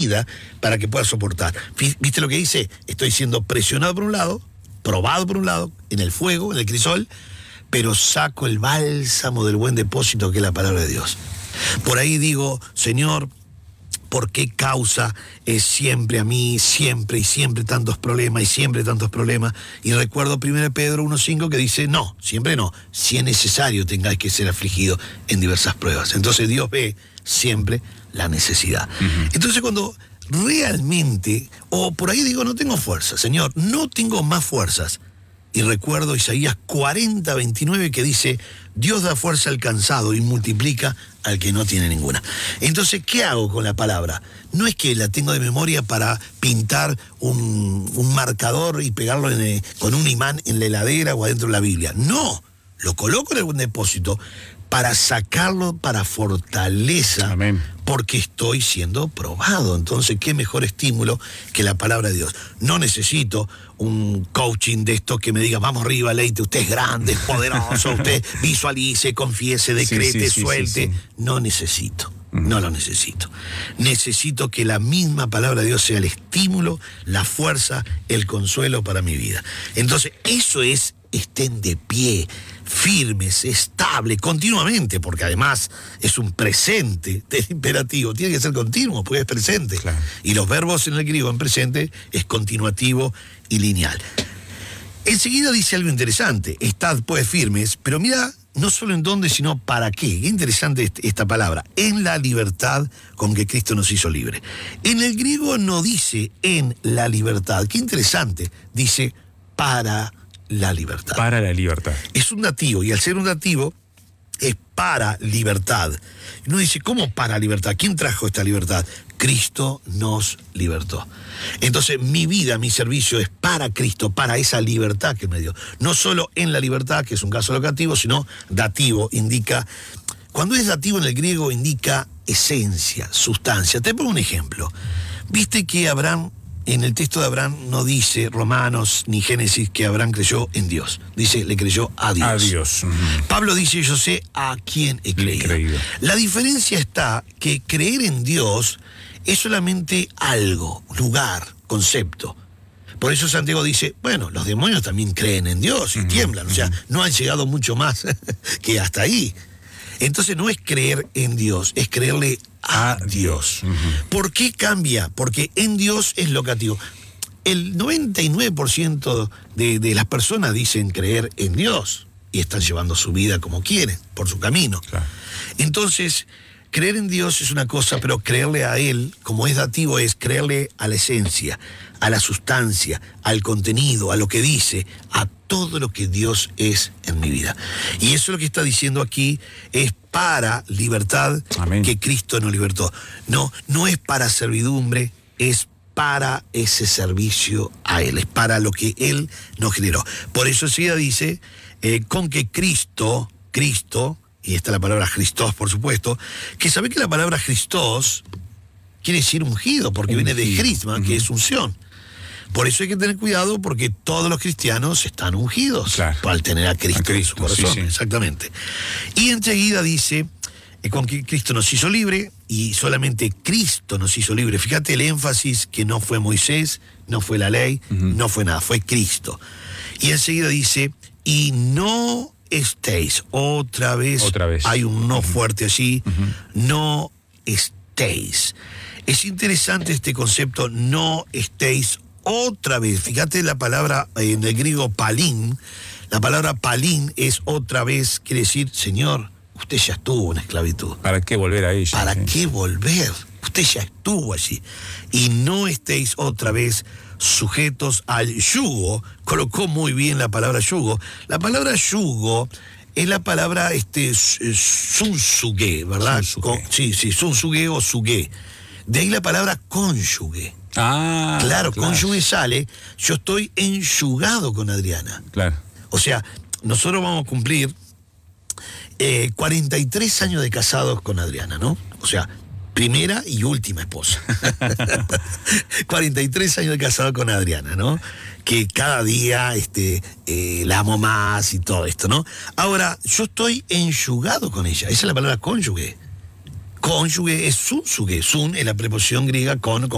vida para que pueda soportar. ¿Viste lo que dice? Estoy siendo presionado por un lado, probado por un lado, en el fuego, en el crisol, pero saco el bálsamo del buen depósito que es la palabra de Dios. Por ahí digo, Señor, ¿por qué causa es siempre a mí, siempre y siempre tantos problemas y siempre tantos problemas? Y recuerdo 1 Pedro 1:5 que dice, no, siempre no, si es necesario tengáis que ser afligido en diversas pruebas. Entonces Dios ve siempre la necesidad. Entonces cuando realmente, o por ahí digo, no tengo fuerza, Señor, no tengo más fuerzas. Y recuerdo Isaías 40:29 que dice, Dios da fuerza al cansado y multiplica al que no tiene ninguna. Entonces, ¿qué hago con la palabra? No es que la tengo de memoria para pintar un marcador y pegarlo con un imán en la heladera o adentro de la Biblia. No, lo coloco en el buen depósito para sacarlo para fortaleza. Amén. Porque estoy siendo probado. Entonces, ¿qué mejor estímulo que la palabra de Dios? No necesito un coaching de esto que me diga, vamos arriba, Leite, usted es grande, es poderoso, usted visualice, confiese, decrete, suelte. Sí. No necesito, no lo necesito. Necesito que la misma palabra de Dios sea el estímulo, la fuerza, el consuelo para mi vida. Entonces, eso es, estén de pie, firmes, estable, continuamente, porque además es un presente del imperativo, tiene que ser continuo, porque es presente. Claro. Y los verbos en el griego en presente es continuativo y lineal. Enseguida dice algo interesante, estad pues firmes, pero mira, no solo en dónde, sino para qué. Qué interesante esta palabra, en la libertad con que Cristo nos hizo libre. En el griego no dice en la libertad, qué interesante, dice para la libertad. Para la libertad. Es un dativo, y al ser un dativo, es para libertad. Uno dice, ¿cómo para libertad? ¿Quién trajo esta libertad? Cristo nos libertó. Entonces, mi vida, mi servicio es para Cristo, para esa libertad que me dio. No solo en la libertad, que es un caso locativo, sino dativo, indica... Cuando es dativo en el griego, indica esencia, sustancia. Te pongo un ejemplo. Viste que Abraham... En el texto de Abraham no dice Romanos ni Génesis que Abraham creyó en Dios. Dice, le creyó a Dios. A Dios. Pablo dice, yo sé a quién he creído. La diferencia está que creer en Dios es solamente algo, lugar, concepto. Por eso Santiago dice, bueno, los demonios también creen en Dios y tiemblan. O sea, no han llegado mucho más que hasta ahí. Entonces no es creer en Dios, es creerle a Dios. ¿Por qué cambia? Porque en Dios es locativo. El 99% de las personas dicen creer en Dios y están llevando su vida como quieren, por su camino. Claro. Entonces, creer en Dios es una cosa, pero creerle a Él, como es dativo, es creerle a la esencia, a la sustancia, al contenido, a lo que dice, a todo lo que Dios es en mi vida. Y eso es lo que está diciendo aquí, es para libertad. Amén. Que Cristo nos libertó. No, no es para servidumbre, es para ese servicio a Él, es para lo que Él nos generó. Por eso enseguida dice, con que Cristo, y está la palabra Christos, por supuesto, que sabe que la palabra Christos quiere decir ungido, porque viene de crisma, que es unción. Por eso hay que tener cuidado, porque todos los cristianos están ungidos, claro, al tener a Cristo en su corazón. Sí. Exactamente. Y enseguida dice, con que Cristo nos hizo libre, y solamente Cristo nos hizo libre. Fíjate el énfasis que no fue Moisés, no fue la ley, no fue nada, fue Cristo. Y enseguida dice, y no estéis, otra vez hay un no fuerte allí, no estéis. Es interesante este concepto, no estéis otra vez. Fíjate la palabra en el griego palín. La palabra palín es otra vez, quiere decir, Señor, usted ya estuvo en esclavitud. ¿Para qué volver a ella? ¿Para qué volver? Usted ya estuvo allí. Y no estéis otra vez sujetos al yugo. Colocó muy bien la palabra yugo. La palabra yugo es la palabra sunsuge, ¿verdad? Sí, sunsuge o suge. De ahí la palabra cónyuge. Claro, cónyuge sale, yo estoy enyugado con Adriana. Claro. O sea, nosotros vamos a cumplir 43 años de casados con Adriana, ¿no? O sea, primera y última esposa. 43 años de casado con Adriana, ¿no? Que cada día la amo más y todo esto, ¿no? Ahora, yo estoy enyugado con ella. Esa es la palabra cónyuge. Cónyuge es sunsuge. Sun es la preposición griega con